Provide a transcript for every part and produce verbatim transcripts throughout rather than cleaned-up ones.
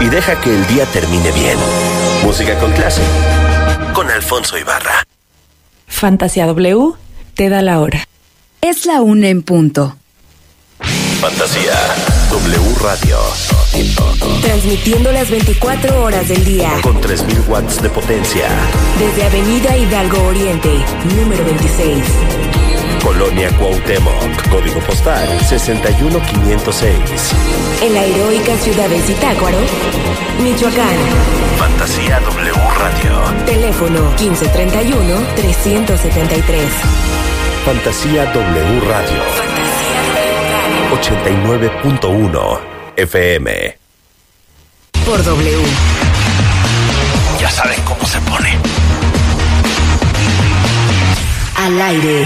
deja que el día termine bien. Música con clase, con Alfonso Ibarra. Fantasía W te da la hora. Es la una en punto. Fantasía W Radio. Transmitiendo las veinticuatro horas del día. Con tres mil watts de potencia. Desde Avenida Hidalgo Oriente, número veintiséis. Colonia Cuauhtémoc, código postal sesenta y uno quinientos seis. En la heroica ciudad de Zitácuaro, Michoacán. Fantasía W Radio. Teléfono quince treinta y uno, trescientos setenta y tres. Fantasía W Radio. ochenta y nueve punto uno F M. Por W. Ya saben cómo se pone. Al aire.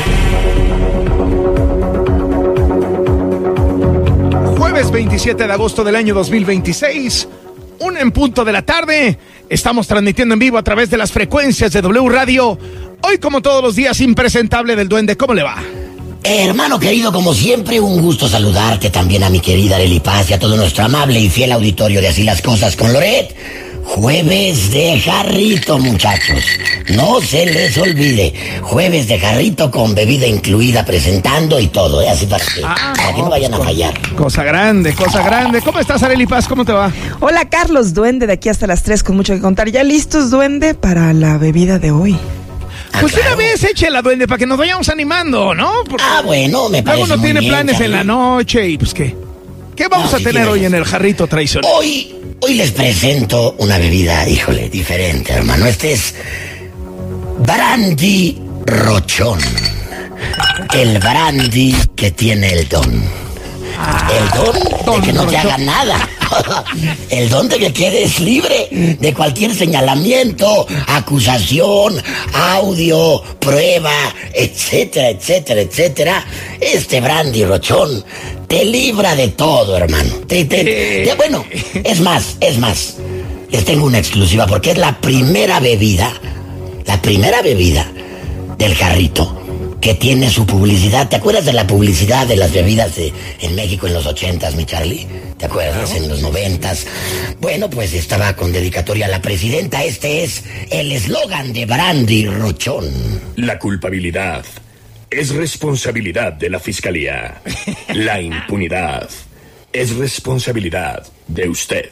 Jueves veintisiete de agosto del año dos mil veintiséis, una en punto de la tarde. Estamos transmitiendo en vivo a través de las frecuencias de W Radio. Hoy, como todos los días, impresentable del Duende. ¿Cómo le va? Eh, hermano querido, como siempre, un gusto saludarte, también a mi querida Arely Paz y a todo nuestro amable y fiel auditorio de Así las Cosas con Loret. Jueves de jarrito, muchachos. No se les olvide. Jueves de jarrito con bebida incluida, presentando y todo, ¿eh? Así para que, Ah, para que no vayan a fallar. Cosa grande, cosa grande. ¿Cómo estás, Arely Paz? ¿Cómo te va? Hola, Carlos, Duende, de aquí hasta las tres con mucho que contar. ¿Ya listos, Duende, para la bebida de hoy? Ah, Pues claro. una vez échela, Duende, para que nos vayamos animando, ¿no? Porque Ah, bueno, me parece luego uno muy tiene bien, planes Charlie. en la noche y pues ¿qué? ¿Qué vamos No, a sí tener tienes hoy en razón. el jarrito tradicional? Hoy, hoy les presento una bebida, híjole, diferente, hermano. Este es brandy rochón. El brandy que tiene el don. El don don de que no te rochón. hagan nada. El don de que quedes libre de cualquier señalamiento, acusación, audio, prueba, etcétera, etcétera, etcétera. Este brandy rochón te libra de todo, hermano. Te, te- te- bueno, es más, es más. Les tengo una exclusiva porque es la primera bebida, la primera bebida del jarrito que tiene su publicidad. ¿Te acuerdas de la publicidad de las bebidas de, en México en los ochentas, mi Charlie? ¿Te acuerdas? En los noventas. Bueno, pues estaba con dedicatoria a la presidenta. Este es el eslogan de Brandy Rochón. La culpabilidad es responsabilidad de la fiscalía. La impunidad es responsabilidad de usted.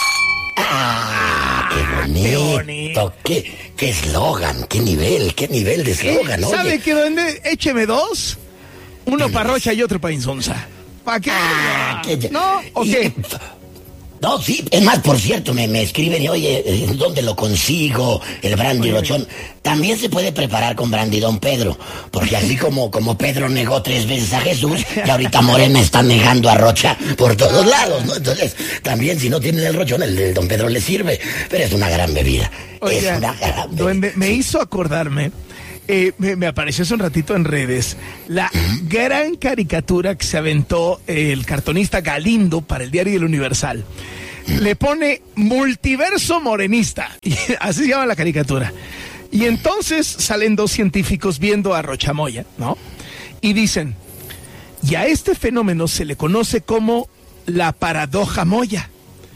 ¡Ah, qué bonito! bonito. ¡Qué qué eslogan! ¡Qué nivel! ¡Qué nivel de eslogan! oye. ¿Sabe qué, Duende? Écheme dos. Uno para Rocha y otro para Insunza. ¿Para qué? Ah, qué- ¿No? ¿O y- qué? No, sí, es más, por cierto, me, me escriben y oye, eh, ¿dónde lo consigo? El brandy rochón. También se puede preparar con brandy Don Pedro, porque así como, como Pedro negó tres veces a Jesús, y ahorita Morena está negando a Rocha por todos lados, ¿no? Entonces, también si no tienen el rochón, el de Don Pedro le sirve, pero es una gran bebida. Oiga, es una gran bebida. Duende, me hizo acordarme, eh, me, me apareció hace un ratito en redes, la gran caricatura que se aventó eh, el cartonista Galindo para el diario El Universal. Le pone multiverso morenista, y así se llama la caricatura. Y entonces salen dos científicos viendo a Rochamoya, ¿no? Y dicen, y a este fenómeno se le conoce como la paradoja Moya.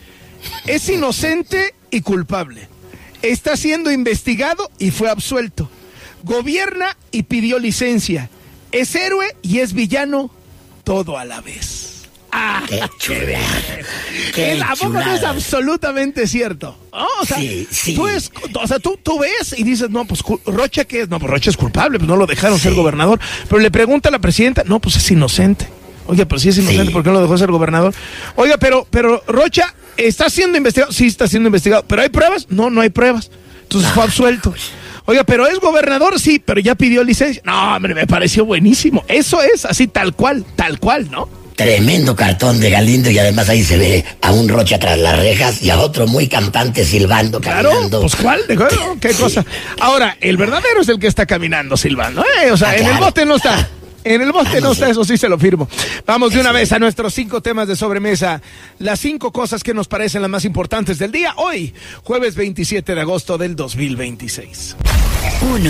Es inocente y culpable. Está siendo investigado y fue absuelto. Gobierna y pidió licencia. Es héroe y es villano, todo a la vez. Ah, Qué chulada. Qué el poco no es chulada. absolutamente cierto. ¿No? O sea, Sí, sí. Tú, es, o sea tú, tú ves y dices, no, pues cu- Rocha, ¿qué es? No, pues Rocha es culpable, pues no lo dejaron Sí. ser gobernador. Pero le pregunta a la presidenta, no, pues es inocente. Oiga, pero si es inocente, Sí. ¿por qué no lo dejó ser gobernador? Oiga, pero, pero Rocha está siendo investigado. Sí, está siendo investigado. ¿Pero hay pruebas? No, no hay pruebas. Entonces fue absuelto. Oiga, pero es gobernador, sí, pero ya pidió licencia. No, hombre, me pareció buenísimo. Eso es así tal cual, tal cual, ¿no? Tremendo cartón de Galindo y además ahí se ve a un Rocha tras las rejas y a otro muy campante silbando, Claro, caminando. pues cuál, ¿De qué, qué Sí. cosa? Ahora, el verdadero es el que está caminando, silbando, ¿eh? O sea, Ah, en el claro. bote no está. En el bote Ah, no no está, sé. eso sí se lo firmo. Vamos de una vez a nuestros cinco temas de sobremesa. Las cinco cosas que nos parecen las más importantes del día. Hoy, jueves veintisiete de agosto del dos mil veintiséis. Uno.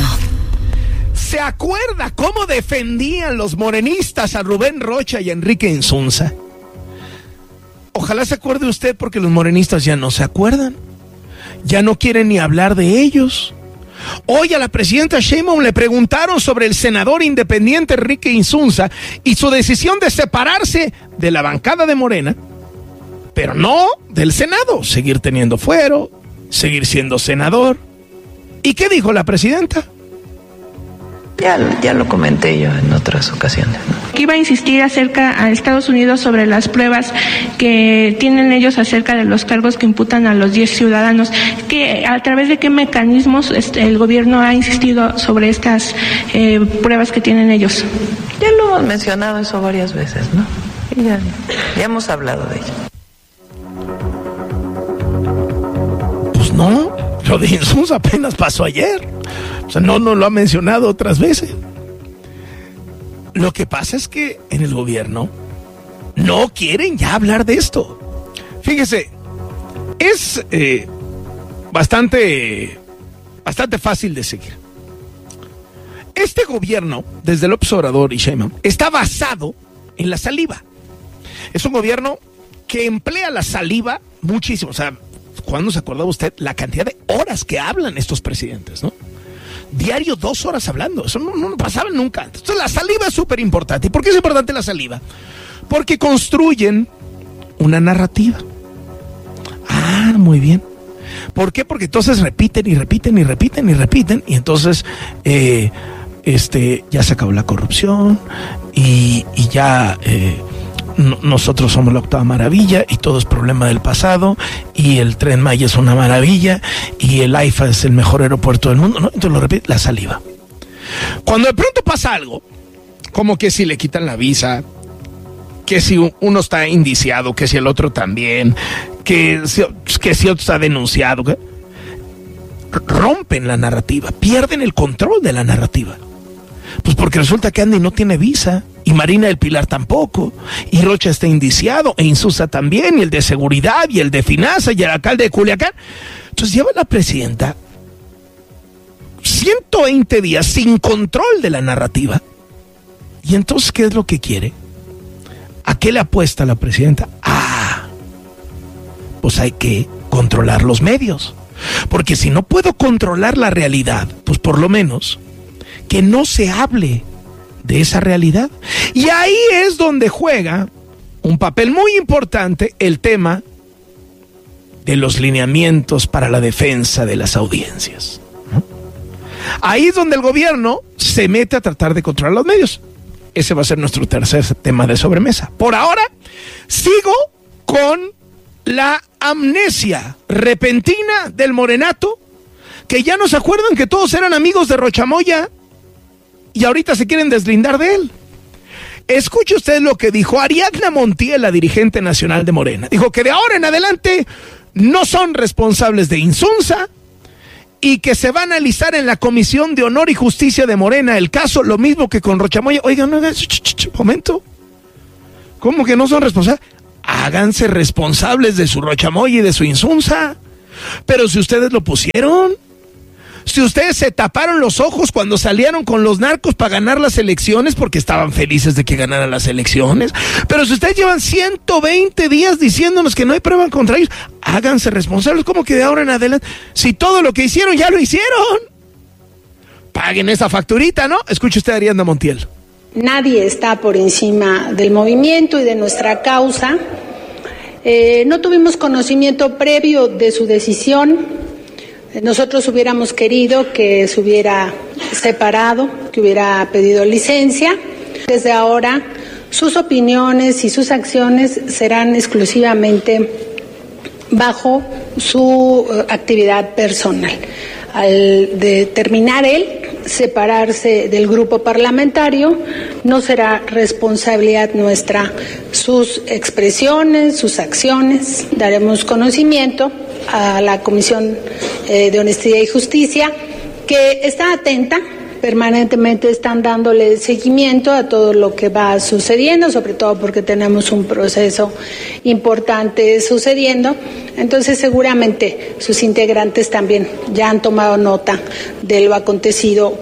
¿Se acuerda cómo defendían los morenistas a Rubén Rocha y a Enrique Insunza? Ojalá ojalá se acuerde usted, porque los morenistas ya no se acuerdan. Ya no quieren ni hablar de ellos. Hoy a la presidenta Sheinbaum le preguntaron sobre el senador independiente Enrique Insunza y su decisión de separarse de la bancada de Morena, pero no del Senado, seguir teniendo fuero, seguir siendo senador. ¿Y qué dijo la presidenta? Ya, ya lo comenté yo en otras ocasiones, ¿no? Que iba a insistir acerca a Estados Unidos sobre las pruebas que tienen ellos acerca de los cargos que imputan a los diez ciudadanos, que a través de qué mecanismos este, el gobierno ha insistido sobre estas eh, pruebas que tienen ellos. Ya lo hemos mencionado eso varias veces, ¿no? Y ya, ya hemos hablado de ello. Pues no, lo de Insunza apenas pasó ayer. O sea, no, no lo ha mencionado otras veces. Lo que pasa es que en el gobierno no quieren ya hablar de esto. Fíjese, es eh, bastante, bastante fácil de seguir. Este gobierno, desde López Obrador y Sheinbaum, está basado en la saliva. Es un gobierno que emplea la saliva muchísimo. O sea, ¿cuándo se acordaba usted la cantidad de horas que hablan estos presidentes, no? Diario dos horas hablando, eso no, no pasaba nunca. Entonces la saliva es súper importante. ¿Y por qué es importante la saliva? Porque construyen una narrativa. Ah, muy bien. ¿Por qué? Porque entonces repiten y repiten y repiten y repiten. Y entonces eh, este, ya se acabó la corrupción y, y ya... Eh, nosotros somos la octava maravilla y todo es problema del pasado y el Tren Maya es una maravilla y el AIFA es el mejor aeropuerto del mundo, ¿no? Entonces lo repite, la saliva. Cuando de pronto pasa algo, como que si le quitan la visa, que si uno está indiciado, que si el otro también, que si, que si otro está denunciado, ¿qué? Rompen la narrativa, pierden el control de la narrativa. Pues porque resulta que Andy no tiene visa, y Marina del Pilar tampoco, y Rocha está indiciado, e Insunza también, y el de seguridad, y el de finanzas, y el alcalde de Culiacán. Entonces lleva la presidenta ciento veinte días sin control de la narrativa. Y entonces, ¿qué es lo que quiere? ¿A qué le apuesta la presidenta? Ah, pues hay que controlar los medios. Porque si no puedo controlar la realidad, pues por lo menos que no se hable de esa realidad. Y ahí es donde juega un papel muy importante el tema de los lineamientos para la defensa de las audiencias, ¿no? Ahí es donde el gobierno se mete a tratar de controlar los medios. Ese va a ser nuestro tercer tema de sobremesa. Por ahora, sigo con la amnesia repentina del morenato, que ya no se acuerdan que todos eran amigos de Rochamoya y ahorita se quieren deslindar de él. Escuche usted lo que dijo Ariadna Montiel, la dirigente nacional de Morena. Dijo que de ahora en adelante no son responsables de Insunza y que se va a analizar en la Comisión de Honor y Justicia de Morena el caso, lo mismo que con Rochamoya. Oigan, no hagan, momento. ¿Cómo que no son responsables? Háganse responsables de su Rochamoya y de su Insunza. Pero si ustedes lo pusieron, si ustedes se taparon los ojos cuando salieron con los narcos para ganar las elecciones porque estaban felices de que ganaran las elecciones, pero si ustedes llevan ciento veinte días diciéndonos que no hay prueba contra ellos, háganse responsables. Como que de ahora en adelante, si todo lo que hicieron ya lo hicieron, paguen esa facturita, ¿no? Escuche usted a Ariadna Montiel. Nadie está por encima del movimiento y de nuestra causa. Eh, no tuvimos conocimiento previo de su decisión. Nosotros hubiéramos querido que se hubiera separado, que hubiera pedido licencia. Desde ahora, sus opiniones y sus acciones serán exclusivamente bajo su actividad personal. Al determinar él separarse del grupo parlamentario, no será responsabilidad nuestra sus expresiones, sus acciones. Daremos conocimiento a la Comisión eh, de Honestidad y Justicia, que está atenta, permanentemente están dándole seguimiento a todo lo que va sucediendo, sobre todo porque tenemos un proceso importante sucediendo. Entonces seguramente sus integrantes también ya han tomado nota de lo acontecido.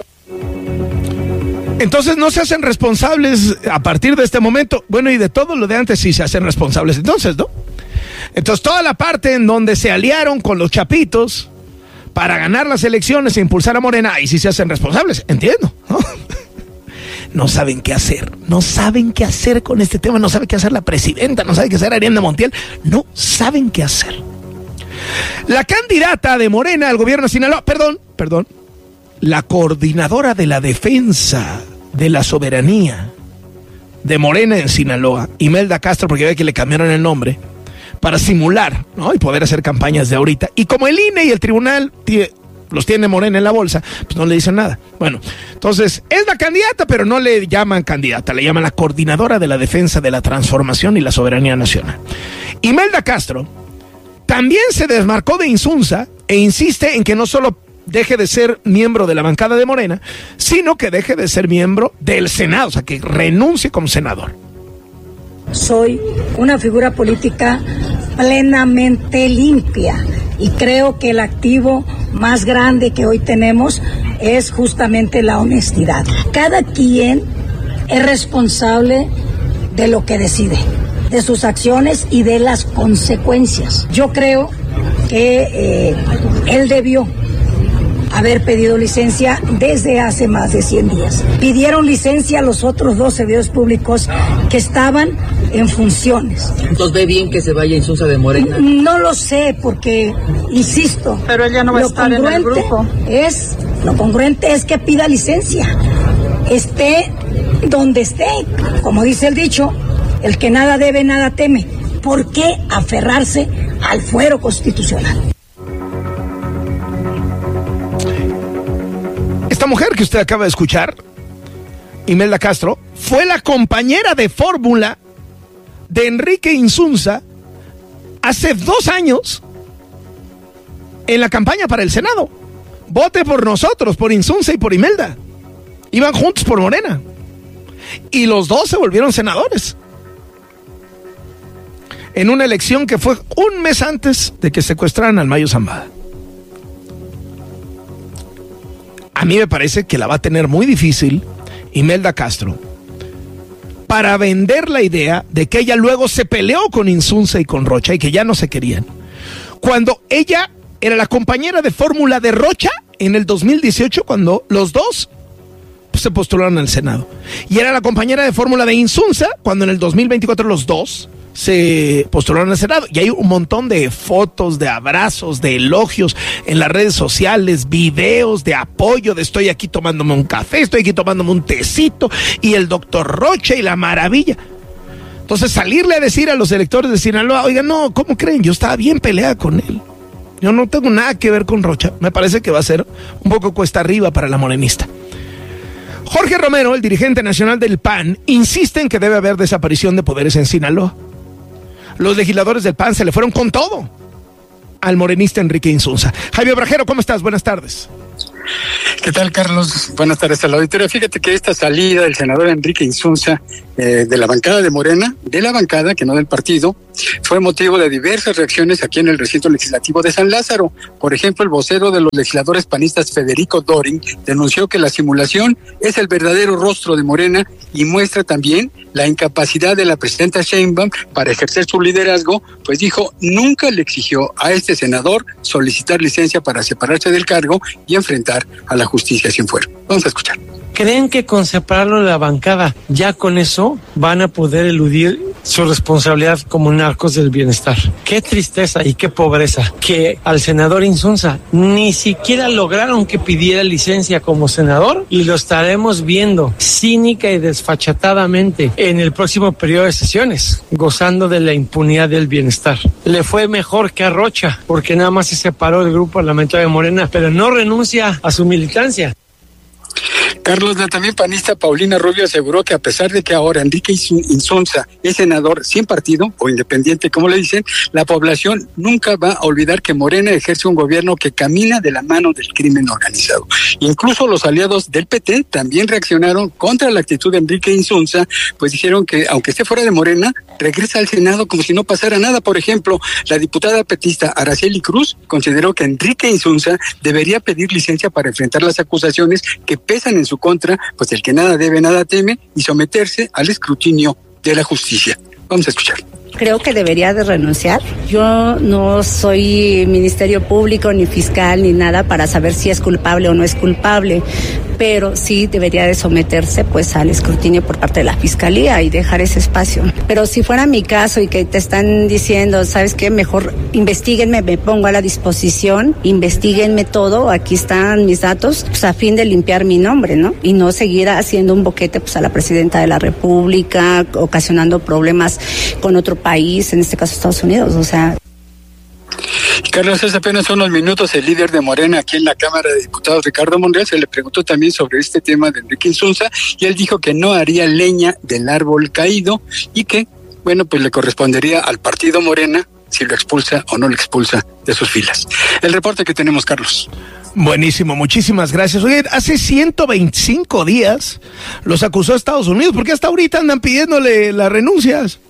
Entonces no se hacen responsables a partir de este momento. Bueno, y de todo lo de antes sí se hacen responsables entonces, ¿no? Entonces, toda la parte en donde se aliaron con los chapitos para ganar las elecciones e impulsar a Morena, ahí sí se hacen responsables, entiendo, ¿no? No saben qué hacer, no saben qué hacer con este tema, no sabe qué hacer la presidenta, no sabe qué hacer Ariadna Montiel, no saben qué hacer. La candidata de Morena al gobierno de Sinaloa, perdón, perdón, la coordinadora de la defensa de la soberanía de Morena en Sinaloa, Imelda Castro, porque ve que le cambiaron el nombre, para simular, ¿no? Y poder hacer campañas de ahorita. Y como el I N E y el tribunal tie, los tiene Morena en la bolsa, pues no le dicen nada. Bueno, entonces, es la candidata, pero no le llaman candidata, le llaman la coordinadora de la defensa de la transformación y la soberanía nacional. Imelda Castro también se desmarcó de Insunza e insiste en que no solo deje de ser miembro de la bancada de Morena, sino que deje de ser miembro del Senado, o sea, que renuncie como senador. Soy una figura política plenamente limpia y creo que el activo más grande que hoy tenemos es justamente la honestidad. Cada quien es responsable de lo que decide, de sus acciones y de las consecuencias. Yo creo que eh, él debió haber pedido licencia desde hace más de cien días. Pidieron licencia a los otros dos servidores públicos que estaban en funciones. Entonces, ¿ve bien que se vaya Insunza de Morena? No lo sé, porque, insisto, pero ella no va a estar en el grupo. Es, lo congruente es que pida licencia, esté donde esté. Como dice el dicho, el que nada debe, nada teme. ¿Por qué aferrarse al fuero constitucional? Esta mujer que usted acaba de escuchar, Imelda Castro, fue la compañera de fórmula de Enrique Insunza hace dos años en la campaña para el Senado. Vote por nosotros, por Insunza y por Imelda. Iban juntos por Morena. Y los dos se volvieron senadores. En una elección que fue un mes antes de que secuestraran al Mayo Zambada. A mí me parece que la va a tener muy difícil Imelda Castro para vender la idea de que ella luego se peleó con Insunza y con Rocha y que ya no se querían. Cuando ella era la compañera de fórmula de Rocha en el dos mil dieciocho, cuando los dos pues, se postularon al Senado. Y era la compañera de fórmula de Insunza cuando en el dos mil veinticuatro los dos se postularon al Senado. Y hay un montón de fotos, de abrazos, de elogios en las redes sociales, videos de apoyo, de estoy aquí tomándome un café, estoy aquí tomándome un tecito, y el doctor Rocha y la maravilla. Entonces salirle a decir a los electores de Sinaloa, oigan, no, ¿cómo creen? Yo estaba bien peleada con él. Yo no tengo nada que ver con Rocha. Me parece que va a ser un poco cuesta arriba para la morenista. Jorge Romero, el dirigente nacional del P A N, insiste en que debe haber desaparición de poderes en Sinaloa. Los legisladores del P A N se le fueron con todo al morenista Enrique Insunza. Javier Brajero, ¿cómo estás? Buenas tardes. ¿Qué tal, Carlos? Buenas tardes al auditorio. Fíjate que esta salida del senador Enrique Insunza eh, de la bancada de Morena, de la bancada, que no del partido, fue motivo de diversas reacciones aquí en el recinto legislativo de San Lázaro. Por ejemplo, el vocero de los legisladores panistas, Federico Dorin, denunció que la simulación es el verdadero rostro de Morena y muestra también la incapacidad de la presidenta Sheinbaum para ejercer su liderazgo, pues dijo, nunca le exigió a este senador solicitar licencia para separarse del cargo y enfrentar a la justicia sin fuero. Vamos a escuchar. ¿Creen que con separarlo de la bancada, ya con eso van a poder eludir su responsabilidad como narcos del bienestar? Qué tristeza y qué pobreza que al senador Insunza ni siquiera lograron que pidiera licencia como senador, y lo estaremos viendo cínica y desfachatadamente en el próximo periodo de sesiones, gozando de la impunidad del bienestar. Le fue mejor que a Rocha, porque nada más se separó del grupo parlamentario de Morena, pero no renuncia a su militancia. Carlos, la también panista Paulina Rubio aseguró que a pesar de que ahora Enrique Insunza es senador sin partido o independiente, como le dicen, la población nunca va a olvidar que Morena ejerce un gobierno que camina de la mano del crimen organizado. Incluso los aliados del P T también reaccionaron contra la actitud de Enrique Insunza, pues dijeron que aunque esté fuera de Morena, regresa al Senado como si no pasara nada. Por ejemplo, la diputada petista Araceli Cruz consideró que Enrique Insunza debería pedir licencia para enfrentar las acusaciones que pesan en su contra, pues el que nada debe, nada teme, y someterse al escrutinio de la justicia. Vamos a escuchar. creo que debería de renunciar. Yo no soy ministerio público, ni fiscal, ni nada para saber si es culpable o no es culpable, pero sí debería de someterse pues al escrutinio por parte de la fiscalía y dejar ese espacio. Pero si fuera mi caso y que te están diciendo, ¿sabes qué? Mejor investíguenme, me pongo a la disposición, investíguenme todo, aquí están mis datos, pues a fin de limpiar mi nombre, ¿no? Y no seguir haciendo un boquete pues a la presidenta de la República, ocasionando problemas con otro país, en este caso Estados Unidos, o sea... Carlos, hace apenas unos minutos el líder de Morena aquí en la Cámara de Diputados, Ricardo Monreal, se le preguntó también sobre este tema de Enrique Insunza y él dijo que no haría leña del árbol caído y que, bueno, pues le correspondería al partido Morena si lo expulsa o no lo expulsa de sus filas. El reporte que tenemos, Carlos. Buenísimo, muchísimas gracias. Oye, hace ciento veinticinco días los acusó Estados Unidos, porque hasta ahorita andan pidiéndole las renuncias.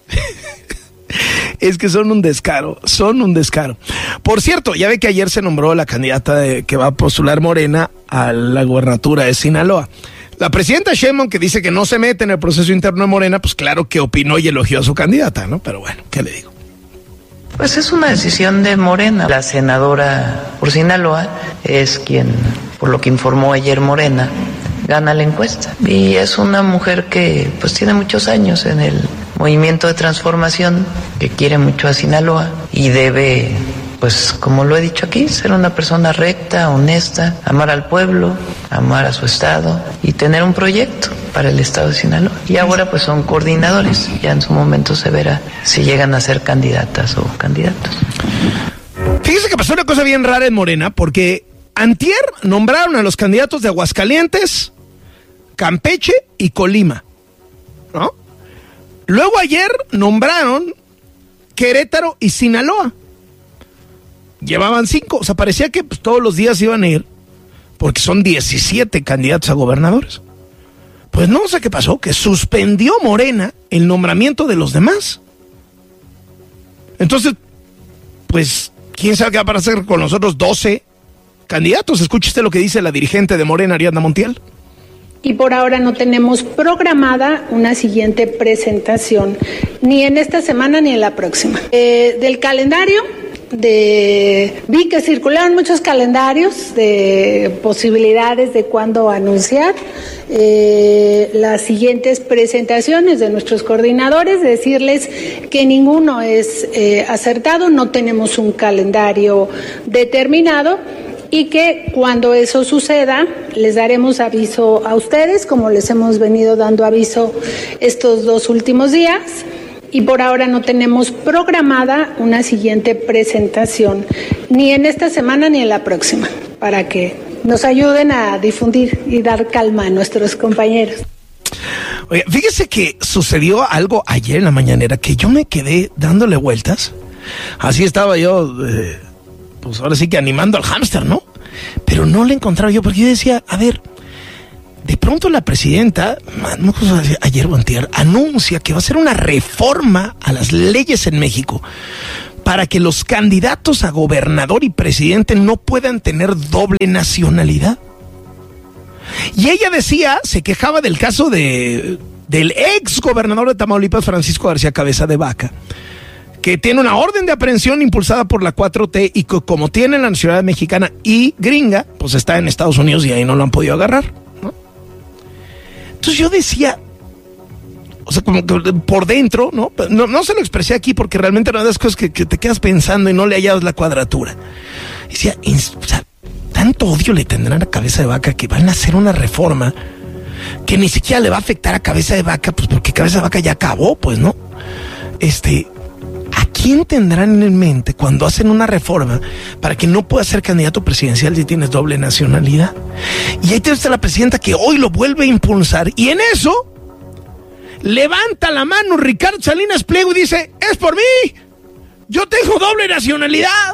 Es que son un descaro, son un descaro. Por cierto, ya ve que ayer se nombró la candidata de, que va a postular Morena a la gubernatura de Sinaloa. La presidenta Sheinbaum, que dice que no se mete en el proceso interno de Morena, pues claro que opinó y elogió a su candidata, ¿no? Pero bueno, ¿qué le digo? Pues es una decisión de Morena. La senadora por Sinaloa es quien, por lo que informó ayer Morena, gana la encuesta. Y es una mujer que pues tiene muchos años en el movimiento de transformación, que quiere mucho a Sinaloa y debe, pues como lo he dicho aquí, ser una persona recta, honesta, amar al pueblo, amar a su estado y tener un proyecto para el estado de Sinaloa. Y ahora pues son coordinadores, ya en su momento se verá si llegan a ser candidatas o candidatos. Fíjese que pasó una cosa bien rara en Morena, porque antier nombraron a los candidatos de Aguascalientes, Campeche y Colima, ¿no? Luego ayer nombraron Querétaro y Sinaloa. Llevaban cinco, o sea, parecía que pues, todos los días iban a ir, porque son diecisiete candidatos a gobernadores. Pues no sé qué pasó, que suspendió Morena el nombramiento de los demás. Entonces, pues, ¿quién sabe qué va a pasar con los otros doce candidatos? Escuche usted lo que dice la dirigente de Morena, Ariadna Montiel. Y por ahora no tenemos programada una siguiente presentación, ni en esta semana ni en la próxima. Eh, del calendario, de vi que circularon muchos calendarios de posibilidades de cuándo anunciar eh, las siguientes presentaciones de nuestros coordinadores, decirles que ninguno es eh, acertado, no tenemos un calendario determinado. Y que cuando eso suceda, les daremos aviso a ustedes, como les hemos venido dando aviso estos dos últimos días. Y por ahora no tenemos programada una siguiente presentación, ni en esta semana ni en la próxima, para que nos ayuden a difundir y dar calma a nuestros compañeros. Oye, fíjese que sucedió algo ayer en la mañanera que yo me quedé dándole vueltas. Así estaba yo... Eh... pues ahora sí que animando al hámster, ¿no? Pero no le encontraba yo, porque yo decía, a ver, de pronto la presidenta, no, ayer o antier, anuncia que va a hacer una reforma a las leyes en México para que los candidatos a gobernador y presidente no puedan tener doble nacionalidad. Y ella decía, se quejaba del caso de del ex gobernador de Tamaulipas, Francisco García Cabeza de Vaca, que tiene una orden de aprehensión impulsada por la cuatro T y que como tiene la nacionalidad mexicana y gringa, pues está en Estados Unidos y ahí no lo han podido agarrar, ¿no? Entonces yo decía, o sea, como que por dentro, ¿no? No, no se lo expresé aquí porque realmente una de las cosas que, que te quedas pensando y no le hallas la cuadratura. Decía, o sea, tanto odio le tendrán a Cabeza de Vaca que van a hacer una reforma que ni siquiera le va a afectar a Cabeza de Vaca, pues porque Cabeza de Vaca ya acabó, pues, ¿no? Este... ¿A quién tendrán en mente cuando hacen una reforma para que no puedas ser candidato presidencial si tienes doble nacionalidad? Y ahí tienes a la presidenta que hoy lo vuelve a impulsar, y en eso levanta la mano Ricardo Salinas Pliego y dice, es por mí, yo tengo doble nacionalidad.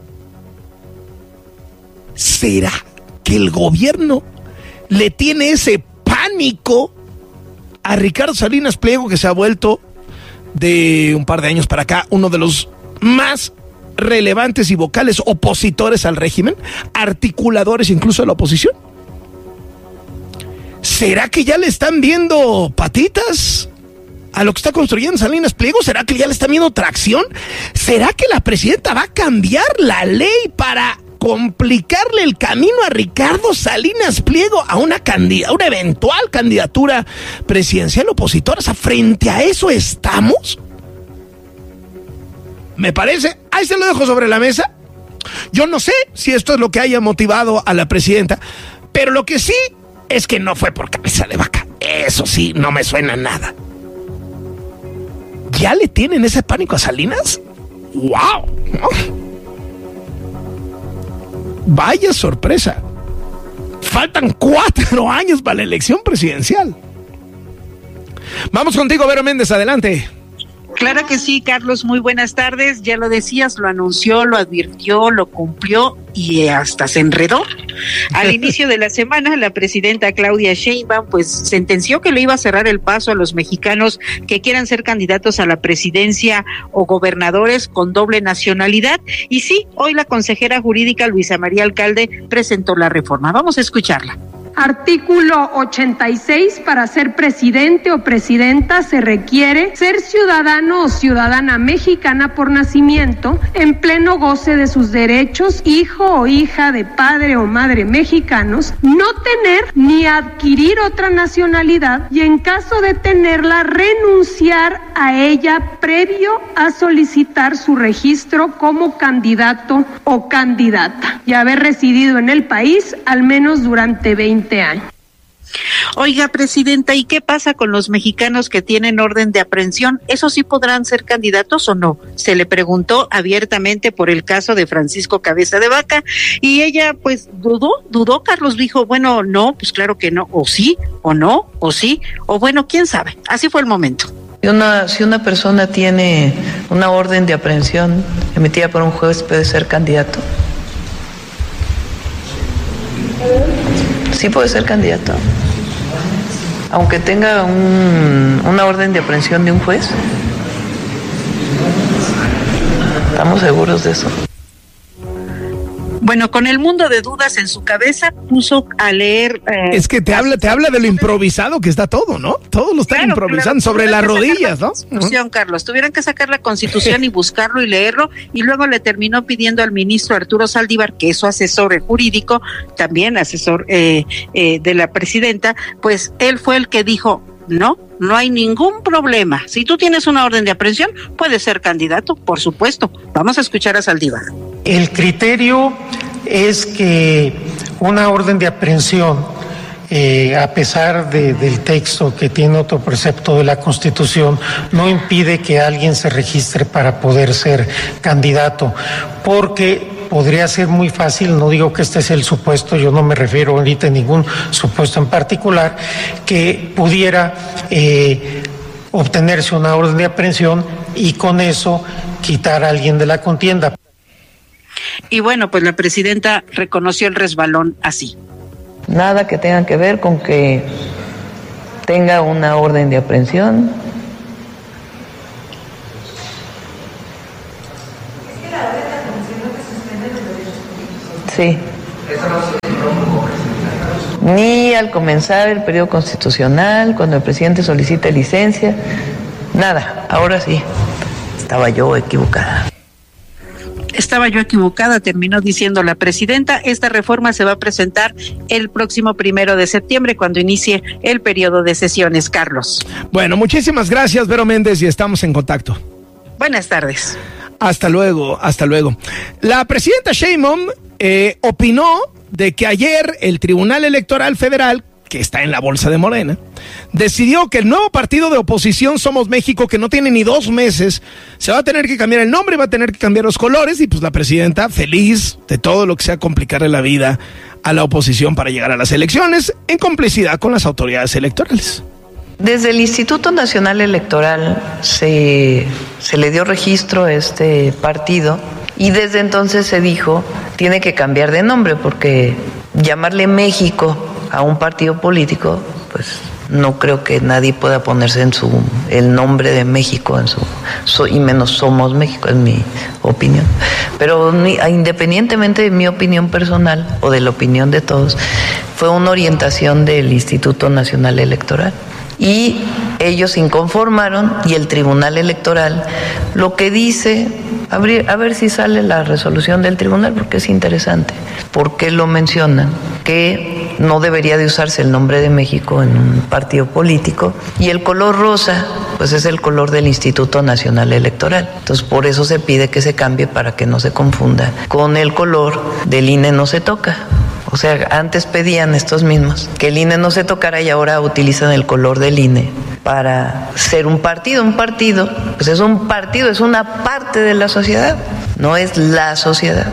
¿Será que el gobierno le tiene ese pánico a Ricardo Salinas Pliego, que se ha vuelto de un par de años para acá uno de los más relevantes y vocales opositores al régimen, articuladores incluso de la oposición? ¿Será que ya le están viendo patitas a lo que está construyendo Salinas Pliego? ¿Será que ya le está viendo tracción? ¿Será que la presidenta va a cambiar la ley para complicarle el camino a Ricardo Salinas Pliego a una, candid- a una eventual candidatura presidencial opositora? O sea, frente a eso estamos. Me parece, ahí se lo dejo sobre la mesa. Yo no sé si esto es lo que haya motivado a la presidenta, pero lo que sí es que no fue por cabeza de vaca. Eso sí, no me suena nada. ¿Ya le tienen ese pánico a Salinas? ¡Wow! ¿No? Vaya sorpresa. Faltan cuatro años para la elección presidencial. Vamos contigo, Vero Méndez, adelante. Claro que sí, Carlos, muy buenas tardes. Ya lo decías, lo anunció, lo advirtió, lo cumplió y hasta se enredó. Al inicio de la semana, la presidenta Claudia Sheinbaum pues sentenció que le iba a cerrar el paso a los mexicanos que quieran ser candidatos a la presidencia o gobernadores con doble nacionalidad. Y sí, hoy la consejera jurídica Luisa María Alcalde presentó la reforma. Vamos a escucharla. Artículo ochenta y seis, para ser presidente o presidenta se requiere ser ciudadano o ciudadana mexicana por nacimiento, en pleno goce de sus derechos, hijo o hija de padre o madre mexicanos, no tener ni adquirir otra nacionalidad y en caso de tenerla renunciar a ella previo a solicitar su registro como candidato o candidata y haber residido en el país al menos durante veinte años. Oiga, presidenta, ¿y qué pasa con los mexicanos que tienen orden de aprehensión? ¿Esos sí podrán ser candidatos o no? Se le preguntó abiertamente por el caso de Francisco Cabeza de Vaca y ella pues dudó, dudó, Carlos, dijo, bueno, no, pues claro que no, o sí, o no, o sí, o bueno, quién sabe. Así fue el momento. Una, si una persona tiene una orden de aprehensión emitida por un juez, ¿puede ser candidato? Sí puede ser candidato, aunque tenga un, una orden de aprehensión de un juez. ¿Estamos seguros de eso? Bueno, con el mundo de dudas en su cabeza, puso a leer... Eh, es que te habla te habla de lo improvisado que está todo, ¿no? Todos lo están claro, improvisando claro. sobre las rodillas, ¿no? Constitución, Carlos, tuvieron que sacar la Constitución y buscarlo y leerlo, y luego le terminó pidiendo al ministro Arturo Saldívar, que es su asesor jurídico, también asesor eh, eh, de la presidenta, pues él fue el que dijo, no, no hay ningún problema. Si tú tienes una orden de aprehensión, puedes ser candidato, por supuesto. Vamos a escuchar a Saldívar. El criterio es que una orden de aprehensión, eh, a pesar de, del texto que tiene otro precepto de la Constitución, no impide que alguien se registre para poder ser candidato, porque podría ser muy fácil, no digo que este es el supuesto, yo no me refiero ahorita a ningún supuesto en particular, que pudiera eh, obtenerse una orden de aprehensión y con eso quitar a alguien de la contienda. Y bueno, pues la presidenta reconoció el resbalón así. Nada que tenga que ver con que tenga una orden de aprehensión. Sí. Ni al comenzar el periodo constitucional, cuando el presidente solicita licencia, nada. Ahora sí, estaba yo equivocada. Estaba yo equivocada, terminó diciendo la presidenta. Esta reforma se va a presentar el próximo primero de septiembre, cuando inicie el periodo de sesiones, Carlos. Bueno, muchísimas gracias, Vero Méndez, y estamos en contacto. Buenas tardes. Hasta luego, hasta luego. La presidenta Sheinbaum eh, opinó de que ayer el Tribunal Electoral Federal, que está en la bolsa de Morena, decidió que el nuevo partido de oposición Somos México, que no tiene ni dos meses, se va a tener que cambiar el nombre, va a tener que cambiar los colores, y pues la presidenta feliz de todo lo que sea complicarle la vida a la oposición para llegar a las elecciones, en complicidad con las autoridades electorales. Desde el Instituto Nacional Electoral se, se le dio registro a este partido y desde entonces se dijo, tiene que cambiar de nombre porque llamarle México a un partido político, pues no creo que nadie pueda ponerse en su el nombre de México en su, su y menos Somos México, es mi opinión. Pero independientemente de mi opinión personal o de la opinión de todos, fue una orientación del Instituto Nacional Electoral. Y ellos se inconformaron y el Tribunal Electoral lo que dice, a ver, a ver si sale la resolución del tribunal, porque es interesante, porque lo mencionan, que no debería de usarse el nombre de México en un partido político, y el color rosa pues es el color del Instituto Nacional Electoral. Entonces por eso se pide que se cambie para que no se confunda con el color del I N E no se toca. O sea, antes pedían estos mismos que el I N E no se tocara y ahora utilizan el color del I N E para ser un partido. Un partido, pues es un partido, es una parte de la sociedad, no es la sociedad.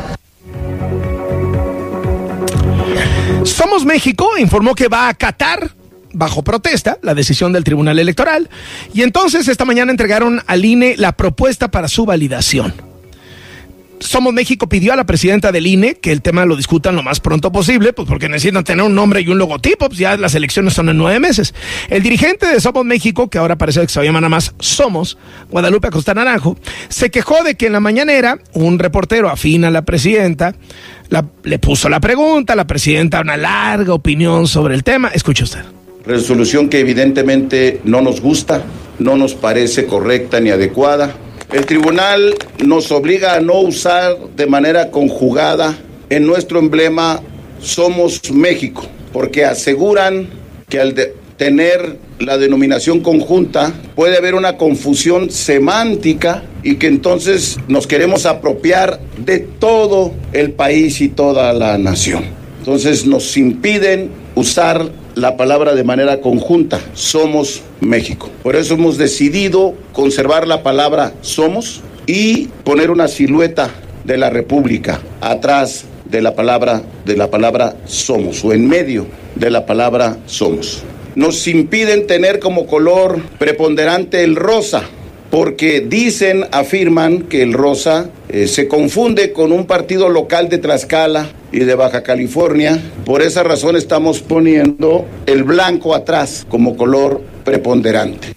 Somos México informó que va a acatar, bajo protesta, la decisión del Tribunal Electoral, y entonces esta mañana entregaron al I N E la propuesta para su validación. Somos México pidió a la presidenta del I N E que el tema lo discutan lo más pronto posible, pues porque necesitan tener un nombre y un logotipo, pues ya las elecciones son en nueve meses. El dirigente de Somos México, que ahora parece que se llama nada más Somos, Guadalupe Acosta Naranjo, se quejó de que en la mañanera un reportero afín a la presidenta la, le puso la pregunta, la presidenta una larga opinión sobre el tema. Escuche usted. Resolución que evidentemente no nos gusta, no nos parece correcta ni adecuada. El tribunal nos obliga a no usar de manera conjugada en nuestro emblema Somos México, porque aseguran que al de tener la denominación conjunta puede haber una confusión semántica y que entonces nos queremos apropiar de todo el país y toda la nación. Entonces nos impiden usar la palabra de manera conjunta, Somos México. Por eso hemos decidido conservar la palabra Somos y poner una silueta de la República atrás de la palabra, de la palabra Somos, o en medio de la palabra Somos. Nos impiden tener como color preponderante el rosa, porque dicen, afirman que el rosa eh, se confunde con un partido local de Tlaxcala y de Baja California. Por esa razón estamos poniendo el blanco atrás como color preponderante.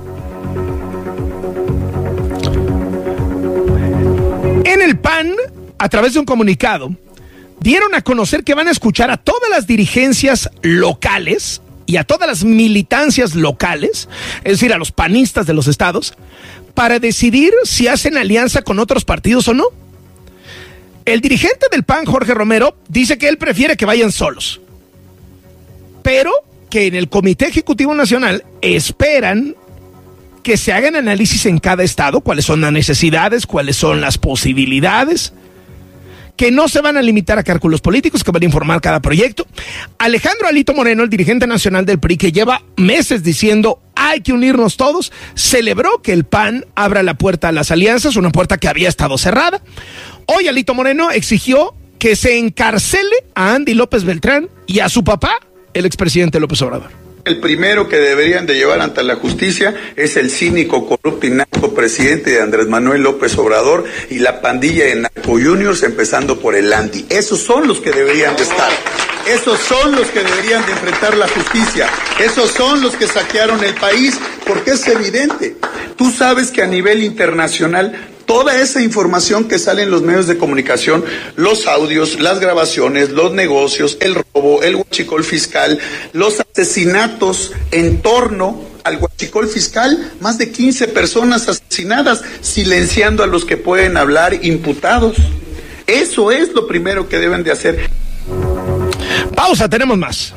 En el P A N, a través de un comunicado, dieron a conocer que van a escuchar a todas las dirigencias locales y a todas las militancias locales, es decir, a los panistas de los estados, para decidir si hacen alianza con otros partidos o no. El dirigente del P A N, Jorge Romero, dice que él prefiere que vayan solos, pero que en el Comité Ejecutivo Nacional esperan que se hagan análisis en cada estado, cuáles son las necesidades, cuáles son las posibilidades, que no se van a limitar a cálculos políticos, que van a informar cada proyecto. Alejandro Alito Moreno, el dirigente nacional del P R I, que lleva meses diciendo hay que unirnos todos, celebró que el P A N abra la puerta a las alianzas, una puerta que había estado cerrada. Hoy Alito Moreno exigió que se encarcele a Andy López Beltrán y a su papá, el expresidente López Obrador. El primero que deberían de llevar ante la justicia es el cínico, corrupto y narco presidente de Andrés Manuel López Obrador y la pandilla de narco juniors, empezando por el Andy. Esos son los que deberían de estar. Esos son los que deberían de enfrentar la justicia. Esos son los que saquearon el país, porque es evidente. Tú sabes que a nivel internacional toda esa información que sale en los medios de comunicación, los audios, las grabaciones, los negocios, el robo, el huachicol fiscal, los asesinatos en torno al huachicol fiscal, más de quince personas asesinadas, silenciando a los que pueden hablar imputados. Eso es lo primero que deben de hacer. Pausa, tenemos más.